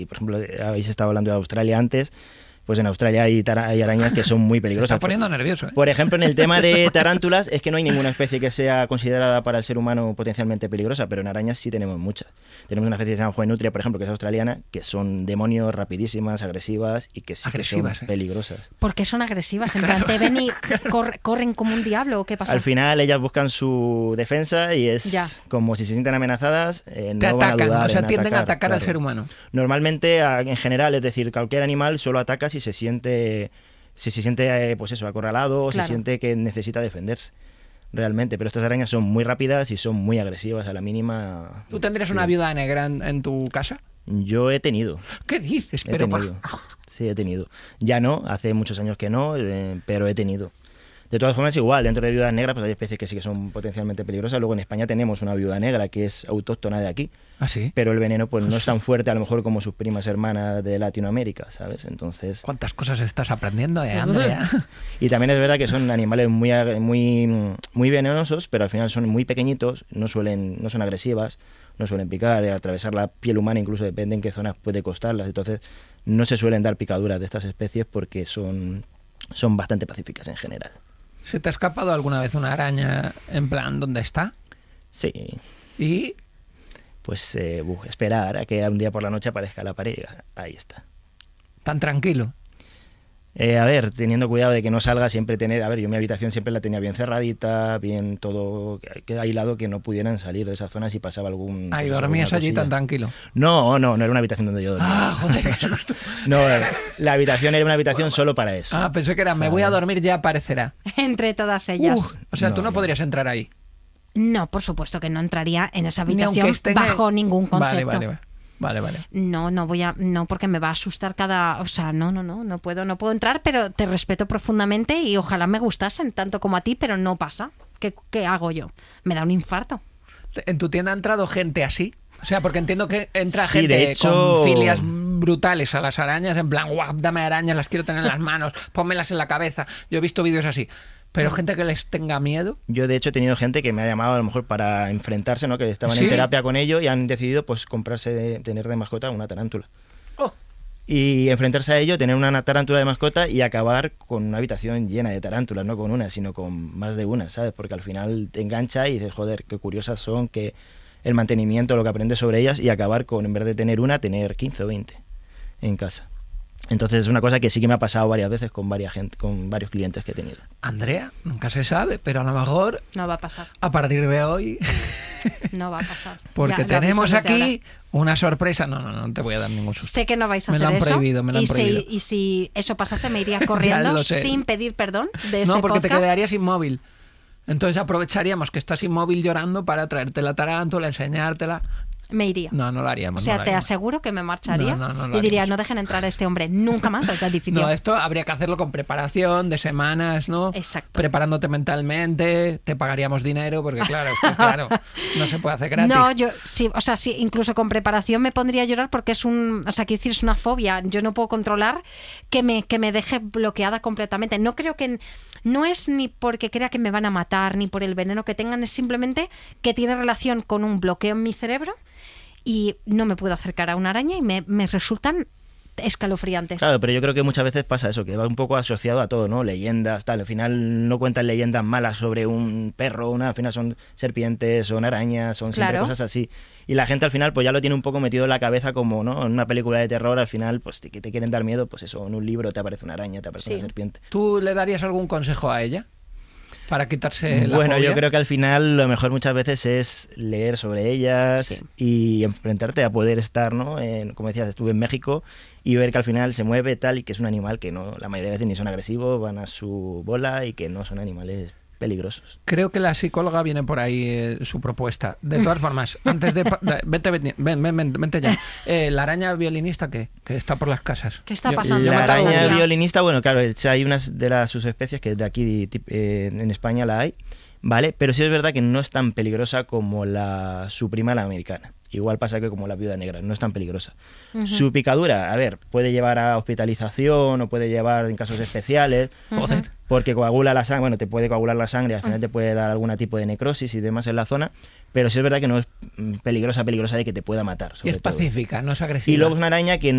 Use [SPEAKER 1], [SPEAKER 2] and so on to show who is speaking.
[SPEAKER 1] Y, por ejemplo, habéis estado hablando de Australia antes. Pues en Australia hay arañas que son muy peligrosas.
[SPEAKER 2] Se está poniendo nervioso, ¿eh?
[SPEAKER 1] Por ejemplo, en el tema de tarántulas, es que no hay ninguna especie que sea considerada para el ser humano potencialmente peligrosa, pero en arañas sí tenemos muchas. Tenemos una especie que se llama Juenutria, por ejemplo, que es australiana, que son demonios rapidísimas, agresivas y que sí que son peligrosas.
[SPEAKER 3] ¿Por qué son agresivas? En plan, te ven y corren como un diablo, ¿o qué pasa?
[SPEAKER 1] Al final ellas buscan su defensa y es como si se sienten amenazadas,
[SPEAKER 2] te
[SPEAKER 1] no
[SPEAKER 2] atacan,
[SPEAKER 1] van a dudar
[SPEAKER 2] o sea,
[SPEAKER 1] en
[SPEAKER 2] tienden a atacar
[SPEAKER 1] claro.
[SPEAKER 2] al ser humano.
[SPEAKER 1] Normalmente, en general, es decir, cualquier animal solo ataca si se siente pues eso, acorralado o se siente que necesita defenderse realmente, pero estas arañas son muy rápidas y son muy agresivas a la mínima.
[SPEAKER 2] ¿Tú tendrías una viuda negra en tu casa?
[SPEAKER 1] Yo he tenido.
[SPEAKER 2] ¿Qué dices?
[SPEAKER 1] He tenido. Sí, he tenido. Ya no, hace muchos años que no, pero he tenido. De todas formas, igual, dentro de viudas negras pues hay especies que sí que son potencialmente peligrosas. Luego en España tenemos una viuda negra que es autóctona de aquí.
[SPEAKER 2] ¿Ah, sí?
[SPEAKER 1] Pero el veneno pues no es tan fuerte a lo mejor como sus primas hermanas de Latinoamérica, ¿sabes? Entonces...
[SPEAKER 2] ¿Cuántas cosas estás aprendiendo, Andrea?
[SPEAKER 1] Y también es verdad que son animales muy venenosos, pero al final son muy pequeñitos, no son agresivas, no suelen picar, atravesar la piel humana incluso depende en qué zonas puede costarlas. Entonces no se suelen dar picaduras de estas especies porque son bastante pacíficas en general.
[SPEAKER 2] ¿Se te ha escapado alguna vez una araña en plan ¿dónde está?
[SPEAKER 1] Sí.
[SPEAKER 2] ¿Y?
[SPEAKER 1] Pues esperar a que un día por la noche aparezca la pared. Ahí está.
[SPEAKER 2] ¿Tan tranquilo?
[SPEAKER 1] A ver, teniendo cuidado de que no salga, siempre tener... A ver, yo mi habitación siempre la tenía bien cerradita, bien todo aislado, que no pudieran salir de esa zona si pasaba algún...
[SPEAKER 2] ¿Y dormías allí tan tranquilo?
[SPEAKER 1] No era una habitación donde yo dormía.
[SPEAKER 2] ¡Ah, joder, qué susto!
[SPEAKER 1] No, la habitación era una habitación solo para eso.
[SPEAKER 2] Ah, pensé que era, me voy a dormir, ya aparecerá.
[SPEAKER 3] Entre todas ellas.
[SPEAKER 2] O sea, tú no podrías entrar ahí.
[SPEAKER 3] No, por supuesto que no entraría en esa habitación bajo ningún concepto.
[SPEAKER 2] Vale.
[SPEAKER 3] No, porque me va a asustar o sea, no puedo entrar, pero te respeto profundamente y ojalá me gustasen tanto como a ti, pero no pasa. ¿Qué hago yo? Me da un infarto.
[SPEAKER 2] ¿En tu tienda ha entrado gente así? O sea, porque entiendo que entra
[SPEAKER 1] sí,
[SPEAKER 2] gente
[SPEAKER 1] de hecho...
[SPEAKER 2] con filias brutales a las arañas, en plan, guau, dame arañas, las quiero tener en las manos, pónmelas en la cabeza. Yo he visto vídeos así. Pero gente que les tenga miedo.
[SPEAKER 1] Yo, de hecho, he tenido gente que me ha llamado a lo mejor para enfrentarse, ¿no? Que estaban en terapia con ello y han decidido pues tener de mascota una tarántula.
[SPEAKER 2] Oh.
[SPEAKER 1] Y enfrentarse a ello, tener una tarántula de mascota y acabar con una habitación llena de tarántulas, no con una, sino con más de una, ¿sabes? Porque al final te engancha y dices, joder, qué curiosas son, que el mantenimiento, lo que aprendes sobre ellas y acabar con, en vez de tener una, tener 15 o 20 en casa. Entonces es una cosa que sí que me ha pasado varias veces con varios clientes que he tenido.
[SPEAKER 2] Andrea, nunca se sabe, pero a lo mejor...
[SPEAKER 3] No va a pasar.
[SPEAKER 2] A partir de hoy...
[SPEAKER 3] No va a pasar.
[SPEAKER 2] Porque tenemos aquí una sorpresa. No te voy a dar ningún susto.
[SPEAKER 3] Sé que no vais a hacer eso.
[SPEAKER 2] Me lo han prohibido.
[SPEAKER 3] Y si eso pasase, me iría corriendo sin pedir perdón de este podcast.
[SPEAKER 2] No, porque te quedarías inmóvil. Entonces aprovecharíamos que estás inmóvil llorando para traerte la tarántula, enseñártela.
[SPEAKER 3] Me iría.
[SPEAKER 2] No lo haríamos.
[SPEAKER 3] O sea, te aseguro que me marcharía y diría, no dejen entrar a este hombre nunca más al edificio.
[SPEAKER 2] No, esto habría que hacerlo con preparación de semanas, ¿no?
[SPEAKER 3] Exacto.
[SPEAKER 2] Preparándote mentalmente, te pagaríamos dinero, porque claro, no se puede hacer gratis.
[SPEAKER 3] No, yo sí, o sea, sí, incluso con preparación me pondría a llorar porque es es una fobia. Yo no puedo controlar que me deje bloqueada completamente. No creo que... No es ni porque crea que me van a matar, ni por el veneno que tengan, es simplemente que tiene relación con un bloqueo en mi cerebro y no me puedo acercar a una araña y me resultan escalofriantes.
[SPEAKER 1] Claro, pero yo creo que muchas veces pasa eso, que va un poco asociado a todo, ¿no? Leyendas, tal. Al final no cuentan leyendas malas sobre un perro, al final son serpientes, son arañas, son siempre cosas así. Y la gente al final pues ya lo tiene un poco metido en la cabeza como, ¿no? En una película de terror al final pues que te quieren dar miedo, pues eso, en un libro te aparece una araña, te aparece una serpiente.
[SPEAKER 2] ¿Tú le darías algún consejo a ella? Para quitarse la
[SPEAKER 1] Bueno,
[SPEAKER 2] fobia.
[SPEAKER 1] yo creo que al final lo mejor muchas veces es leer sobre ellas y enfrentarte a poder estar, ¿no? Como decías, estuve en México y ver que al final se mueve tal y que es un animal que no, la mayoría de veces ni son agresivos, van a su bola y que no son animales peligrosos.
[SPEAKER 2] Creo que la psicóloga viene por ahí su propuesta. De todas formas, antes de... Vente ya. La araña violinista que está por las casas.
[SPEAKER 3] ¿Qué está pasando?
[SPEAKER 1] La araña violinista, bueno, claro, hay unas de las subespecies que de aquí en España la hay, ¿vale? Pero sí es verdad que no es tan peligrosa como su prima la americana. Igual pasa que como la viuda negra, no es tan peligrosa. Su picadura, a ver, puede llevar a hospitalización o puede llevar en casos especiales, porque coagula la sangre, bueno, te puede coagular la sangre, al final te puede dar algún tipo de necrosis y demás en la zona, pero sí es verdad que no es peligrosa de que te pueda matar.
[SPEAKER 2] Y es
[SPEAKER 1] sobre todo.
[SPEAKER 2] pacífica, no es agresiva.
[SPEAKER 1] Y luego es una araña que